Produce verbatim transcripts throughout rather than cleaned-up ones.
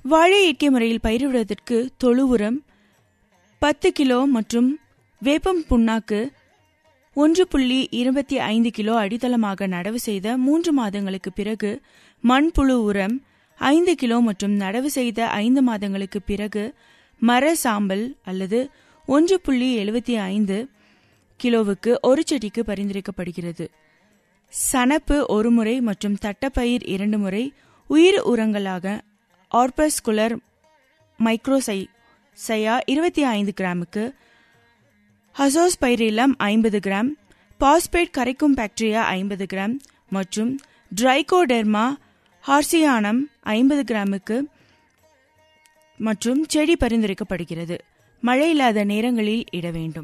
வாழை ஈட்டிய முறையில் பயிரிடுவதற்கு தொழு உரம் பத்து கிலோ மற்றும் வேப்பம் புண்ணாக்கு ஒன்று புள்ளி இருபத்தி ஐந்து கிலோ அடித்தளமாக நடவு செய்த மூன்று மாதங்களுக்கு பிறகு மண்புழு உரம் ஐந்து கிலோ மற்றும் நடவு செய்த ஐந்து மாதங்களுக்கு பிறகு மர சாம்பல் அல்லது ஒன்று புள்ளி எழுபத்தி ஐந்து கிலோவுக்கு ஒரு செடிக்கு பரிந்துரைக்கப்படுகிறது. சணப்பு ஒரு முறை மற்றும் தட்டப்பயிர் இரண்டு முறை. உயிர் உரங்களாக ஆர்பஸ் குலர் மைக்ரோசை சையா இருபத்தி ஐந்து கிராமுக்கு, அசோஸ்பைரிலம் ஐம்பது கிராம், பாஸ்பேட் கரைக்கும் பாக்டீரியா ஐம்பது கிராம் மற்றும் ட்ரைகோடெர்மா ஹார்சியானம் ஐம்பது கிராமுக்கு மற்றும் செடி பரிந்துரைக்கப்படுகிறது. மழை இல்லாத நேரங்களில் இட வேண்டும்.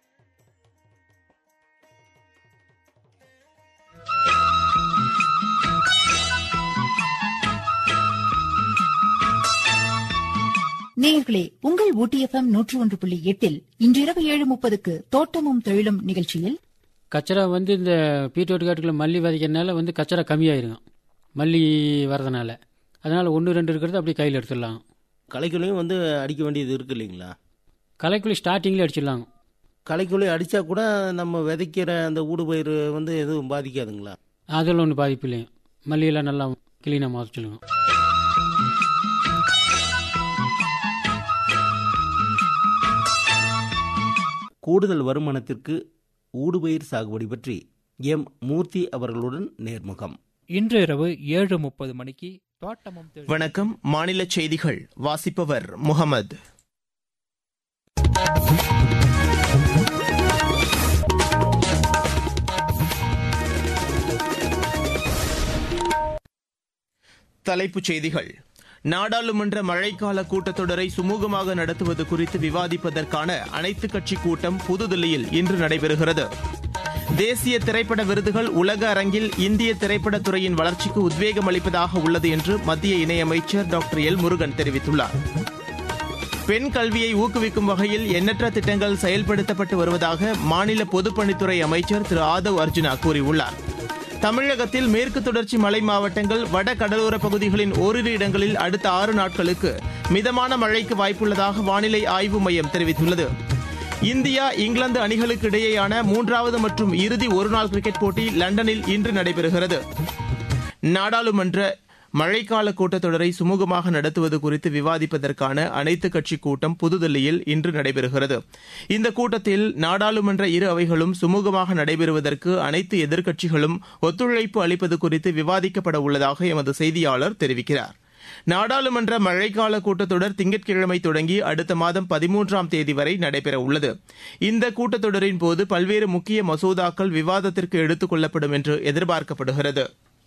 நேயர்களே, உங்கள் ஊட்டி எஃப்எம் நூற்று ஒன்று புள்ளி எட்டில் இன்று இரவு ஏழு முப்பதுக்கு தோட்டமும் தொழிலும் நிகழ்ச்சியில் கச்சரா வந்து இந்த பீட்டோட்டு காட்டுக்குள்ள மல்லி விதைக்கிறதுனால வந்து கச்சரா கம்மியாயிருங்க. மல்லி வரதுனால அதனால ஒன்று ரெண்டு இருக்கிறது அப்படி கையில் எடுத்துடலாம். களைக்குள்ளையும் வந்து அடிக்க வேண்டியது இருக்கு இல்லைங்களா? களைக்குள்ளி ஸ்டார்டிங்கில் அடிச்சிடலாங்க. களைக்குள்ளே அடித்தா கூட நம்ம விதைக்கிற அந்த ஊடுபயிர் வந்து எதுவும் பாதிக்காதுங்களா? அதில் ஒன்றும் பாதிப்பு இல்லைங்க. மல்லியெல்லாம் நல்லா கிளீனாக மாற்றிடுங்க. கூடுதல் வருமானத்திற்கு ஊடுபயிர் சாகுபடி பற்றி எம் மூர்த்தி அவர்களுடன் நேர்முகம். இன்று இரவு ஏழு முப்பது மணிக்கு தோட்டமும். வணக்கம். மாநில செய்திகள் வாசிப்பவர் முகமது. தலைப்புச் செய்திகள். நாடாளுமன்ற மழைக்கால கூட்டத்தொடரை சுமூகமாக நடத்துவது குறித்து விவாதிப்பதற்கான அனைத்துக் கட்சி கூட்டம் புதுதில்லியில் இன்று நடைபெறுகிறது. தேசிய திரைப்பட விருதுகள் உலக அரங்கில் இந்திய திரைப்படத் துறையின் வளர்ச்சிக்கு உத்வேகம் அளிப்பதாக உள்ளது என்று மத்திய இணையமைச்சர் டாக்டர் எல் முருகன் தெரிவித்துள்ளார். பெண் கல்வியை ஊக்குவிக்கும் வகையில் எண்ணற்ற திட்டங்கள் செயல்படுத்தப்பட்டு வருவதாக மாநில பொதுப்பணித்துறை அமைச்சர் திரு ஆதவ் அர்ஜுனா கூறியுள்ளார். தமிழகத்தில் மேற்கு தொடர்ச்சி மலை மாவட்டங்கள், வட கடலோர பகுதிகளின் ஓரிரு இடங்களில் அடுத்த ஆறு நாட்களுக்கு மிதமான மழைக்கு வாய்ப்புள்ளதாக வானிலை ஆய்வு மையம் தெரிவித்துள்ளது. இந்தியா இங்கிலாந்து அணிகளுக்கு இடையேயான மூன்றாவது மற்றும் இறுதி ஒருநாள் கிரிக்கெட் போட்டி லண்டனில் இன்று நடைபெறுகிறது. நாடாளுமன்ற மழைக்கால கூட்டத்தொடரை சுமூகமாக நடத்துவது குறித்து விவாதிப்பதற்கான அனைத்துக் கட்சி கூட்டம் புதுதில்லியில் இன்று நடைபெறுகிறது. இந்த கூட்டத்தில் நாடாளுமன்ற இரு அவைகளும் சுமூகமாக நடைபெறுவதற்கு அனைத்து எதிர்க்கட்சிகளும் ஒத்துழைப்பு அளிப்பது குறித்து விவாதிக்கப்பட உள்ளதாக எமது செய்தியாளர் தெரிவிக்கிறார். நாடாளுமன்ற மழைக்கால கூட்டத்தொடர் திங்கட்கிழமை தொடங்கி அடுத்த மாதம் பதிமூன்றாம் தேதி வரை நடைபெற உள்ளது. இந்த கூட்டத்தொடரின் போது பல்வேறு முக்கிய மசோதாக்கள் விவாதத்திற்கு எடுத்துக் கொள்ளப்படும் என்று எதிர்பார்க்கப்படுகிறது.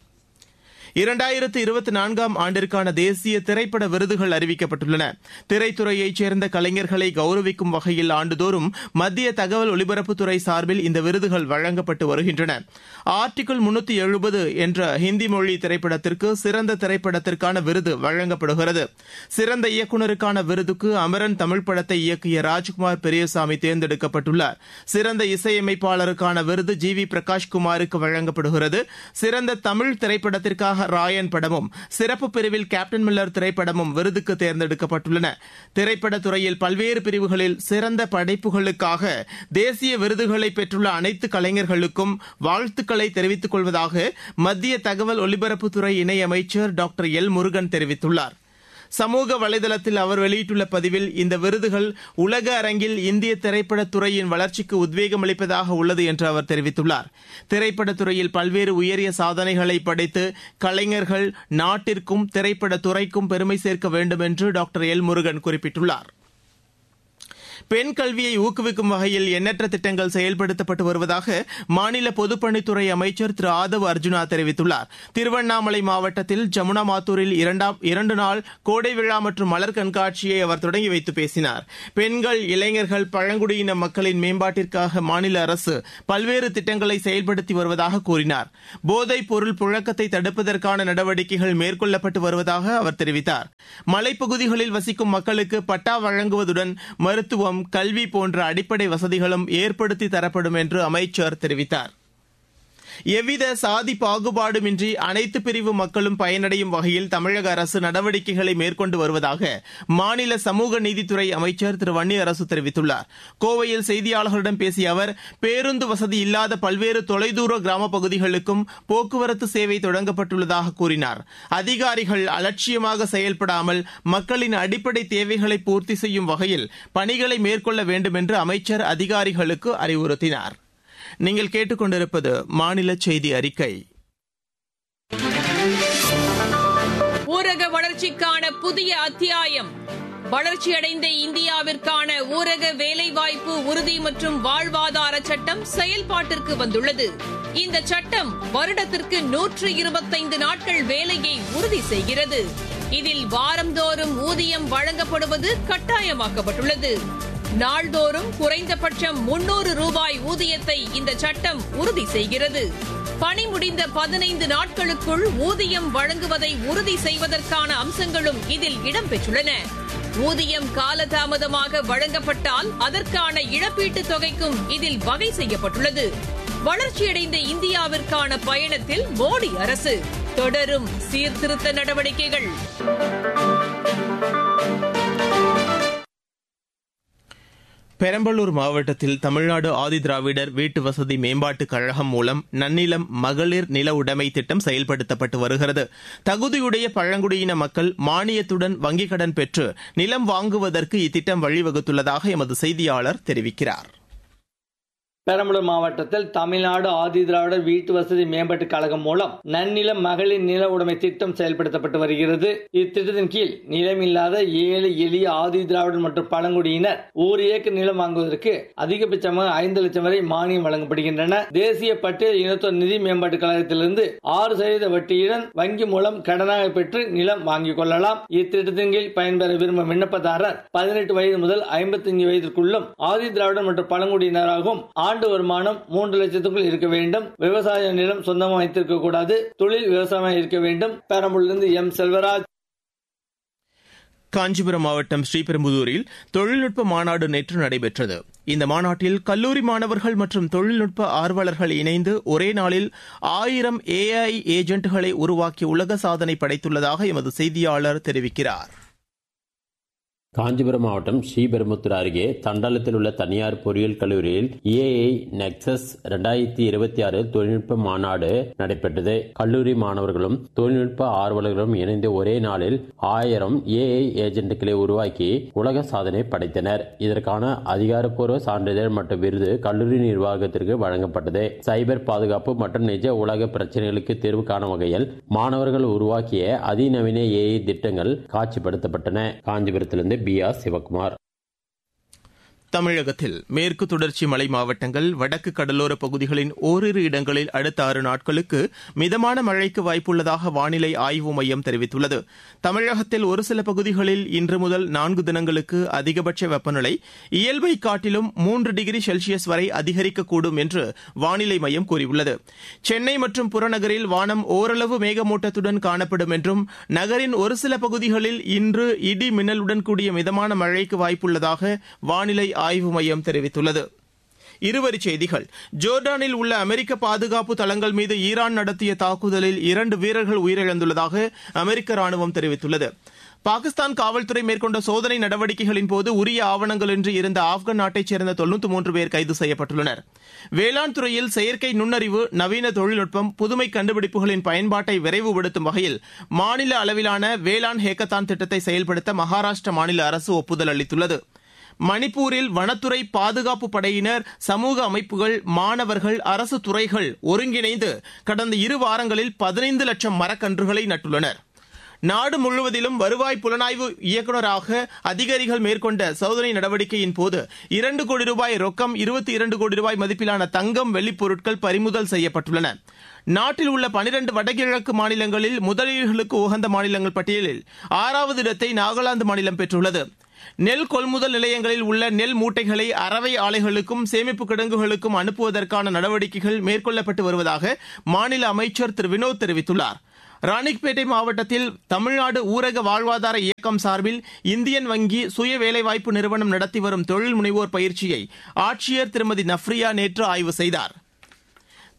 இரண்டாயிரத்து இருபத்தி நான்காம் ஆண்டிற்கான தேசிய திரைப்பட விருதுகள் அறிவிக்கப்பட்டுள்ளன. திரைத்துறையைச் சேர்ந்த கலைஞர்களை கௌரவிக்கும் வகையில் ஆண்டுதோறும் மத்திய தகவல் ஒலிபரப்புத்துறை சார்பில் இந்த விருதுகள் வழங்கப்பட்டு வருகின்றன. ஆர்டிகிள் முன்னூத்தி எழுபது என்ற ஹிந்தி மொழி திரைப்படத்திற்கு சிறந்த திரைப்படத்திற்கான விருது வழங்கப்படுகிறது. சிறந்த இயக்குநருக்கான விருதுக்கு அமரன் தமிழ் படத்தை இயக்கிய ராஜ்குமார் பெரியசாமி தேர்ந்தெடுக்கப்பட்டுள்ளார். சிறந்த இசையமைப்பாளருக்கான விருது ஜி வி பிரகாஷ்குமாருக்கு வழங்கப்படுகிறது. சிறந்த தமிழ் திரைப்படத்திற்காக ராயன் படமும், சிறப்பு பிரிவில் கேப்டன் மில்லர் திரைப்படமும் விருதுக்கு தேர்ந்தெடுக்கப்பட்டுள்ளன. திரைப்படத் துறையில் பல்வேறு பிரிவுகளில் சிறந்த படைப்புகளுக்காக தேசிய விருதுகளை பெற்றுள்ள அனைத்து கலைஞர்களுக்கும் வாழ்த்துக்களை தெரிவித்துக் கொள்வதாக மத்திய தகவல் ஒலிபரப்புத்துறை இணையமைச்சர் டாக்டர் எல் முருகன் தெரிவித்துள்ளார். சமூக வலைதளத்தில் அவர் வெளியிட்டுள்ள பதிவில் இந்த விருதுகள் உலக அரங்கில் இந்திய திரைப்படத் துறையின் வளர்ச்சிக்கு உத்வேகம் அளிப்பதாக உள்ளது என்று அவர் தெரிவித்துள்ளார். திரைப்படத் துறையில் பல்வேறு உயரிய சாதனைகளை படைத்து கலைஞர்கள் நாட்டிற்கும் திரைப்படத் துறைக்கும் பெருமை சேர்க்க வேண்டும் என்று டாக்டர் எல் முருகன் குறிப்பிட்டுள்ளார். பெண் கல்வியை ஊக்குவிக்கும் வகையில் எண்ணற்ற திட்டங்கள் செயல்படுத்தப்பட்டு வருவதாக மாநில பொதுப்பணித்துறை அமைச்சர் திரு ஆதவ் அர்ஜுனா தெரிவித்துள்ளார். திருவண்ணாமலை மாவட்டத்தில் ஜமுனா மாத்தூரில் இரண்டாம் இரண்டு நாள் கோடை விழா மற்றும் மலர் கண்காட்சியை அவர் தொடங்கி வைத்து பேசினார். பெண்கள், இளைஞர்கள், பழங்குடியின மக்களின் மேம்பாட்டிற்காக மாநில அரசு பல்வேறு திட்டங்களை செயல்படுத்தி வருவதாக கூறினார். போதைப் பொருள் புழக்கத்தை தடுப்பதற்கான நடவடிக்கைகள் மேற்கொள்ளப்பட்டு வருவதாக அவர் தெரிவித்தார். மலைப்பகுதிகளில் வசிக்கும் மக்களுக்கு பட்டா வழங்குவதுடன் மருத்துவம், கல்வி போன்ற அடிப்படை வசதிகளும் ஏற்படுத்தி தரப்படும் என்று அமைச்சர் தெரிவித்தார். எவ்வித சாதி பாகுபாடுமின்றி அனைத்து பிரிவு மக்களும் பயனடையும் வகையில் தமிழக அரசு நடவடிக்கைகளை மேற்கொண்டு வருவதாக மாநில சமூக நீதித்துறை அமைச்சர் திரு வன்னியரசு தெரிவித்துள்ளார். கோவையில் செய்தியாளர்களிடம் பேசிய அவர், பேருந்து வசதி இல்லாத பல்வேறு தொலைதூர கிராம பகுதிகளுக்கும் போக்குவரத்து சேவை தொடங்கப்பட்டுள்ளதாக கூறினார். அதிகாரிகள் அலட்சியமாக செயல்படாமல் மக்களின் அடிப்படை தேவைகளை பூர்த்தி செய்யும் வகையில் பணிகளை மேற்கொள்ள வேண்டும் என்று அமைச்சர் அதிகாரிகளுக்கு அறிவுறுத்தினார். நீங்கள் கேட்டுக்கொண்டிருப்பது மாநில செய்தி அறிக்கை. ஊரக வளர்ச்சிக்கான புதிய அத்தியாயம். வளர்ச்சியடைந்த இந்தியாவிற்கான ஊரக வேலைவாய்ப்பு உறுதி மற்றும் வாழ்வாதார சட்டம் செயல்பாட்டிற்கு வந்துள்ளது. இந்த சட்டம் வருடத்திற்கு நூற்று இருபத்தைந்து நாட்கள் வேலையை உறுதி செய்கிறது. இதில் வாரந்தோறும் ஊதியம் வழங்கப்படுவது கட்டாயமாக்கப்பட்டுள்ளது. நாள்தோறும் குறைந்தபட்சம் முன்னூறு ரூபாய் ஊதியத்தை இந்த சட்டம் உறுதி செய்கிறது. பணி முடிந்த பதினைந்து நாட்களுக்குள் ஊதியம் வழங்குவதை உறுதி செய்வதற்கான அம்சங்களும் இதில் இடம்பெற்றுள்ளன. ஊதியம் காலதாமதமாக வழங்கப்பட்டால் அதற்கான இழப்பீட்டுத் தொகைக்கும் இதில் வகை செய்யப்பட்டுள்ளது. வளர்ச்சியடைந்த இந்தியாவிற்கான பயணத்தில் மோடி அரசு தொடரும் சீர்திருத்த நடவடிக்கைகள். பெரம்பலூர் மாவட்டத்தில் தமிழ்நாடு ஆதிதிராவிடர் வீட்டு வசதி மேம்பாட்டுக் கழகம் மூலம் நன்னிலம் மகளிர் நில உடைமை திட்டம் செயல்படுத்தப்பட்டு வருகிறது. தகுதியுடைய பழங்குடியின மக்கள் மானியத்துடன் வங்கிக் கடன் பெற்று நிலம் வாங்குவதற்கு இத்திட்டம் வழிவகுத்துள்ளதாக எமது செய்தியாளர் தெரிவிக்கிறார். பெரம்பலூர் மாவட்டத்தில் தமிழ்நாடு ஆதிதிராவிடர் வீட்டு வசதி மேம்பாட்டுக் கழகம் மூலம் நன்னிலம் மகளிர் நில உடைமை திட்டம் செயல்படுத்தப்பட்டு வருகிறது. இத்திட்டத்தின் கீழ் நிலம் இல்லாத ஏழை எளிய ஆதிதிராவிடர் மற்றும் பழங்குடியினர் ஒரு ஏக்கர் நிலம் வாங்குவதற்கு அதிகபட்சமாக ஐந்து லட்சம் வரை மானியம் வழங்கப்படுகின்றன. தேசிய பட்டியல் இனத்தோர் நிதி மேம்பாட்டுக் கழகத்திலிருந்து ஆறு சதவீத வட்டியுடன் வங்கி மூலம் கடனாக பெற்று நிலம் வாங்கிக் கொள்ளலாம். இத்திட்டத்தின் கீழ் பயன்பெற விரும்பும் விண்ணப்பதாரர் பதினெட்டு வயது முதல் ஐம்பத்தி ஐந்து வயதிற்குள்ளும் ஆதிதிராவிடர் மற்றும் பழங்குடியினராகவும் ஆண்டு வருமானம் மூன்று லட்சத்துக்குள் இருக்க வேண்டும். விவசாய நிலம் சொந்தமாக வைத்திருக்க கூடாது. தொழில் விவசாயம் இருக்க வேண்டும். பெரம்பலூரிலிருந்து எம் செல்வராஜ். காஞ்சிபுரம் மாவட்டம் ஸ்ரீபெரும்புதூரில் தொழில்நுட்ப மாநாடு நேற்று நடைபெற்றது. இந்த மாநாட்டில் கல்லூரி மாணவர்கள் மற்றும் தொழில்நுட்ப ஆர்வலர்கள் இணைந்து ஒரே நாளில் ஆயிரம் ஏஐ ஏஜென்ட்களை உருவாக்கி உலக சாதனை படைத்துள்ளதாக எமது செய்தியாளர் தெரிவிக்கிறார். காஞ்சிபுரம் மாவட்டம் ஸ்ரீபெரும்புத்தூர் அருகே தண்டாளத்தில் உள்ள தனியார் பொறியியல் கல்லூரியில் ஏஐ நெக்சஸ் இரண்டாயிரத்தி இருபத்தி ஆறு தொழில்நுட்ப மாநாடு நடைபெற்றது. கல்லூரி மாணவர்களும் தொழில்நுட்ப ஆர்வலர்களும் இணைந்து ஒரே நாளில் ஆயிரம் ஏஐ ஏஜென்ட்களை உருவாக்கி உலக சாதனை படைத்தனர். இதற்கான அதிகாரப்பூர்வ சான்றிதழ் மற்றும் விருது கல்லூரி நிர்வாகத்திற்கு வழங்கப்பட்டது. சைபர் பாதுகாப்பு மற்றும் நிஜ உலக பிரச்சனைகளுக்கு தீர்வு காணும் வகையில் மாணவர்கள் உருவாக்கிய அதிநவீன ஏஐ திட்டங்கள் காட்சிப்படுத்தப்பட்டன. காஞ்சிபுரத்திலிருந்து பி ஆர் சிவகுமார். தமிழகத்தில் மேற்கு தொடர்ச்சி மலை மாவட்டங்கள், வடக்கு கடலோர பகுதிகளின் ஓரிரு இடங்களில் அடுத்த ஆறு நாட்களுக்கு மிதமான மழைக்கு வாய்ப்புள்ளதாக வானிலை ஆய்வு மையம் தெரிவித்துள்ளது. தமிழகத்தில் ஒரு சில பகுதிகளில் இன்று முதல் நான்கு தினங்களுக்கு அதிகபட்ச வெப்பநிலை இயல்பை காட்டிலும் மூன்று டிகிரி செல்சியஸ் வரை அதிகரிக்கக்கூடும் என்று வானிலை மையம் கூறியுள்ளது. சென்னை மற்றும் புறநகரில் வானம் ஓரளவு மேகமூட்டத்துடன் காணப்படும் என்றும் நகரின் ஒரு சில பகுதிகளில் இன்று இடி மின்னலுடன் கூடிய மிதமான மழைக்கு வாய்ப்புள்ளதாக வானிலை ஆய்வு மையம் தெரிவித்துள்ளது. இருவரிச் செய்திகள். ஜோர்டானில் உள்ள அமெரிக்க பாதுகாப்பு தளங்கள் மீது ஈரான் நடத்திய தாக்குதலில் இரண்டு வீரர்கள் உயிரிழந்துள்ளதாக அமெரிக்க ராணுவம் தெரிவித்துள்ளது. பாகிஸ்தான் காவல்துறை மேற்கொண்ட சோதனை நடவடிக்கைகளின் போது உரிய ஆவணங்களின்றி இருந்த ஆப்கான் நாட்டைச் சேர்ந்த தொன்னூற்று மூன்று பேர் கைது செய்யப்பட்டுள்ளனர். வேளாண் துறையில் செயற்கை நுண்ணறிவு, நவீன தொழில்நுட்பம், புதுமை கண்டுபிடிப்புகளின் பயன்பாட்டை விரைவுபடுத்தும் வகையில் மாநில அளவிலான வேளாண் ஹேக்கத்தான் திட்டத்தை செயல்படுத்த மகாராஷ்டிர மாநில அரசு ஒப்புதல் அளித்துள்ளது. மணிப்பூரில் வனத்துறை, பாதுகாப்பு படையினர், சமூக அமைப்புகள், மாணவர்கள், அரசு துறைகள் ஒருங்கிணைந்து கடந்த இரு வாரங்களில் பதினைந்து லட்சம் மரக்கன்றுகளை நட்டுள்ளனர். நாடு முழுவதிலும் வருவாய் புலனாய்வு இயக்குநராக அதிகாரிகள் மேற்கொண்ட சோதனை நடவடிக்கையின் போது இரண்டு கோடி ரூபாய் ரொக்கம், இருபத்தி இரண்டு கோடி ரூபாய் மதிப்பிலான தங்கம், வெள்ளிப் பொருட்கள் பறிமுதல் செய்யப்பட்டுள்ளன. நாட்டில் உள்ள பனிரண்டு வடகிழக்கு மாநிலங்களில் முதலீடுகளுக்கு உகந்த மாநிலங்கள் பட்டியலில் ஆறாவது இடத்தை நாகாலாந்து மாநிலம் பெற்றுள்ளது. நெல் கொள்முதல் நிலையங்களில் உள்ள நெல் மூட்டைகளை அரவை ஆலைகளுக்கும் சேமிப்பு கிடங்குகளுக்கும் அனுப்புவதற்கான நடவடிக்கைகள் மேற்கொள்ளப்பட்டு வருவதாக மாநில அமைச்சர் திரு வினோத் தெரிவித்துள்ளார். ராணிப்பேட்டை மாவட்டத்தில் தமிழ்நாடு ஊரக வாழ்வாதார இயக்கம் சார்பில் இந்தியன் வங்கி சுய வேலைவாய்ப்பு நிறுவனம் நடத்தி வரும் தொழில் முனைவோர் பயிற்சியை ஆட்சியர் திருமதி நஃப்ரியா நேற்று ஆய்வு செய்தார்.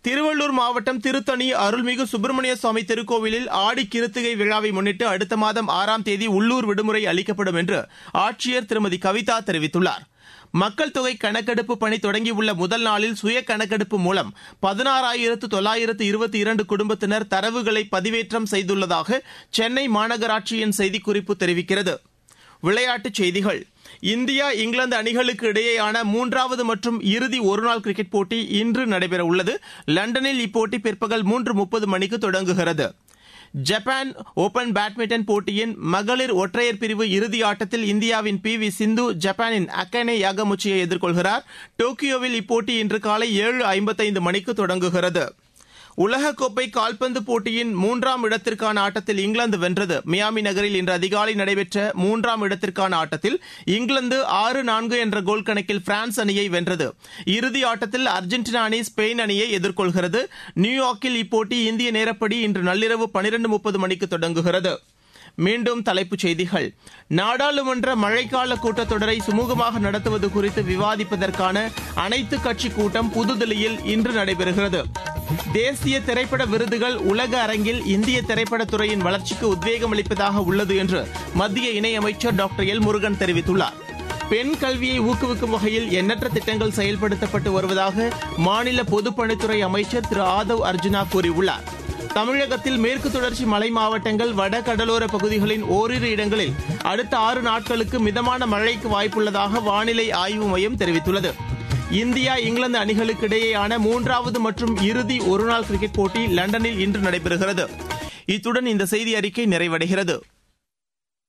திருவள்ளூர் மாவட்டம் திருத்தணி அருள்மிகு சுப்பிரமணிய சுவாமி திருக்கோவிலில் ஆடி கிருத்திகை விழாவை முன்னிட்டு அடுத்த மாதம் ஆறாம் தேதி உள்ளூர் விடுமுறை அளிக்கப்படும் என்று ஆட்சியர் திருமதி கவிதா தெரிவித்துள்ளார். மக்கள் தொகை கணக்கெடுப்பு பணி தொடங்கியுள்ள முதல் நாளில் சுய கணக்கெடுப்பு மூலம் பதினாறாயிரத்து தொள்ளாயிரத்து இருபத்தி இரண்டு குடும்பத்தினர் தரவுகளை பதிவேற்றம் செய்துள்ளதாக சென்னை மாநகராட்சியின் செய்திக்குறிப்பு தெரிவிக்கிறது. விளையாட்டுச் செய்திகள். இந்தியா இங்கிலாந்து அணிகளுக்கு இடையேயான மூன்றாவது மற்றும் இறுதி ஒருநாள் கிரிக்கெட் போட்டி இன்று நடைபெறவுள்ளது. லண்டனில் இப்போட்டி பிற்பகல் மூன்று முப்பது மணிக்கு தொடங்குகிறது. ஜப்பான் ஓபன் பேட்மிண்டன் போட்டியின் மகளிர் ஒற்றையர் பிரிவு இறுதி ஆட்டத்தில் இந்தியாவின் பி வி சிந்து ஜப்பானின் அகானே யாகமுச்சியை எதிர்கொள்கிறார். டோக்கியோவில் இப்போட்டி இன்று காலை ஏழு ஐம்பத்தைந்து மணிக்கு தொடங்குகிறது. உலகக்கோப்பை கால்பந்து போட்டியின் மூன்றாம் இடத்திற்கான ஆட்டத்தில் இங்கிலாந்து வென்றது. மியாமி நகரில் இன்று அதிகாலை நடைபெற்ற மூன்றாம் இடத்திற்கான ஆட்டத்தில் இங்கிலாந்து ஆறு நான்கு என்ற கோல் கணக்கில் பிரான்ஸ் அணியை வென்றது. இறுதி ஆட்டத்தில் அர்ஜென்டினா அணி ஸ்பெயின் அணியை எதிர்கொள்கிறது. நியூயார்க்கில் இப்போட்டி இந்திய நேரப்படி இன்று நள்ளிரவு பனிரெண்டு முப்பது மணிக்கு தொடங்குகிறது. மீண்டும் தலைப்புச் செய்திகள். நாடாளுமன்ற மழைக்கால கூட்டத்தொடரை சுமூகமாக நடத்துவது குறித்து விவாதிப்பதற்கான அனைத்து கட்சி கூட்டம் புதுதில்லியில் இன்று நடைபெறுகிறது. தேசிய திரைப்பட விருதுகள் உலக அரங்கில் இந்திய திரைப்படத்துறையின் வளர்ச்சிக்கு உத்வேகம் அளிப்பதாக உள்ளது என்று மத்திய இணையமைச்சர் டாக்டர் எல் முருகன் தெரிவித்துள்ளார். பெண் கல்வியை ஊக்குவிக்கும் வகையில் எண்ணற்ற திட்டங்கள் செயல்படுத்தப்பட்டு வருவதாக மாநில பொதுப்பணித்துறை அமைச்சர் திரு ஆதவ் அர்ஜுனா கூறியுள்ளார். தமிழகத்தில் மேற்கு தொடர்ச்சி மலை மாவட்டங்கள், வட கடலோர பகுதிகளின் ஓரிரு இடங்களில் அடுத்த ஆறு நாட்களுக்கு மிதமான மழைக்கு வாய்ப்புள்ளதாக வானிலை ஆய்வு மையம் தெரிவித்துள்ளது. இந்தியா இங்கிலாந்து அணிகளுக்கு இடையேயான மூன்றாவது மற்றும் இறுதி ஒருநாள் கிரிக்கெட் போட்டி லண்டனில் இன்று நடைபெறுகிறது. இத்துடன் இந்த செய்தி அறிக்கை நிறைவடைகிறது.